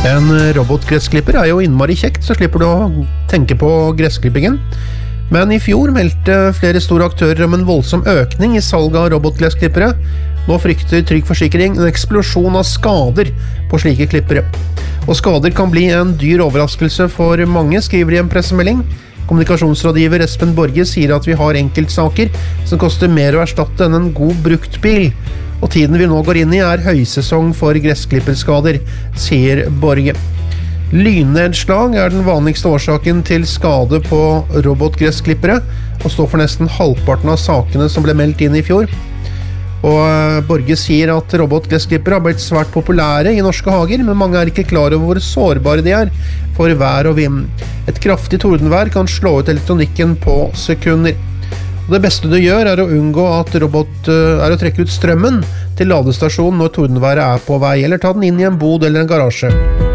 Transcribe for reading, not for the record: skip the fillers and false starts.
En robotgressklipper jo innmari kjekt, så slipper du å tenke på gressklippingen. Men i fjor meldte flere store aktører om en voldsom økning i salget av robotgressklippere. Nå frykter Trygg Forsikring en eksplosjon av skader på slike klippere. Og skader kan bli en dyr overraskelse for mange, skriver de en pressemelding. Kommunikasjonsrådgiver Espen Borge sier at vi har enkeltsaker som koster mer å erstatte enn en god brukt bil. Og tiden vi nå går inn i høysesong for gressklipperskader, sier Borge. Lynnedslag den vanligste årsaken til skade på robotgressklippere, og står for nesten halvparten av sakene som ble meldt inn i fjor. Og Borge sier at robotgressklippere har blitt svært populære i norske hager, men mange ikke klar over hvor sårbare de for vær og vind. Et kraftig tordenvær kan slå ut elektronikken på sekunder. Og det beste du gjør å unngå at å trekke ut strømmen til ladestasjonen når tordenværet på vei, eller ta den inn i en bod eller en garasje.